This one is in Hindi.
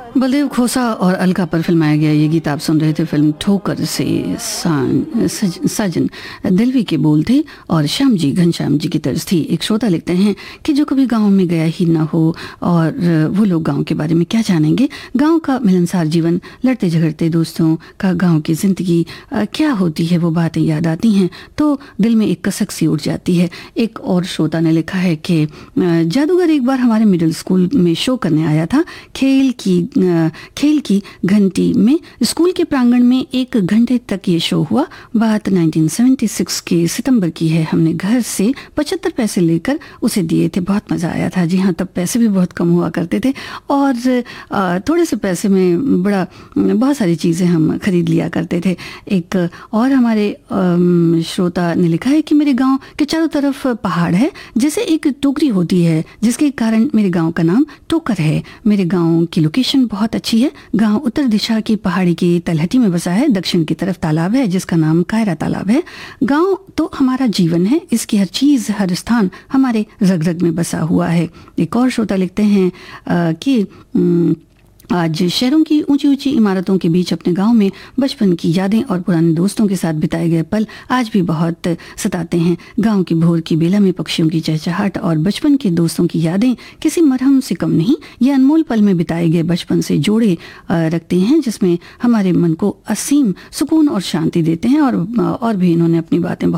बलदेव खोसा और अलका पर फिल्माया गया ये गीत आप सुन रहे थे फिल्म ठोकर से। साजन दिलवी के बोल थे और श्याम जी घनश्याम जी की तर्ज थी। एक श्रोता लिखते हैं कि जो कभी गांव में गया ही ना हो और वो लोग गांव के बारे में क्या जानेंगे। गांव का मिलनसार जीवन, लड़ते झगड़ते दोस्तों का गांव की जिंदगी क्या होती है, वो बातें याद आती हैं तो दिल में एक कसक सी उठ जाती है। एक और श्रोता ने लिखा है कि जादूगर एक बार हमारे मिडिल स्कूल में शो करने आया था। खेल की घंटी में स्कूल के प्रांगण में 1 घंटे तक ये शो हुआ। बात 1976 के सितंबर की है। हमने घर से 75 पैसे लेकर उसे दिए थे। बहुत मज़ा आया था। जी हाँ, तब पैसे भी बहुत कम हुआ करते थे और थोड़े से पैसे में बहुत सारी चीज़ें हम खरीद लिया करते थे। एक और हमारे श्रोता ने लिखा है कि मेरे गांव के चारों तरफ पहाड़ है, जैसे एक टोकरी होती है, जिसके कारण मेरे गांव का नाम टोकर है। मेरे गांव की लोकेशन बहुत अच्छी है। गांव उत्तर दिशा की पहाड़ी की तलहटी में बसा है। दक्षिण की तरफ तालाब है जिसका नाम कायरा तालाब है। गांव तो हमारा जीवन है, इसकी हर चीज़, हर स्थान हमारे रग रग में बसा हुआ है। एक और श्रोता लिखते हैं कि आज शहरों की ऊंची ऊंची इमारतों के बीच अपने गांव में बचपन की यादें और पुराने दोस्तों के साथ बिताए गए पल आज भी बहुत सताते हैं। गांव की भोर की बेला में पक्षियों की चहचहाट और बचपन के दोस्तों की यादें किसी मरहम से कम नहीं। ये अनमोल पल में बिताए गए बचपन से जोड़े रखते हैं, जिसमें हमारे मन को असीम सुकून और शांति देते हैं। और भी इन्होंने अपनी बातें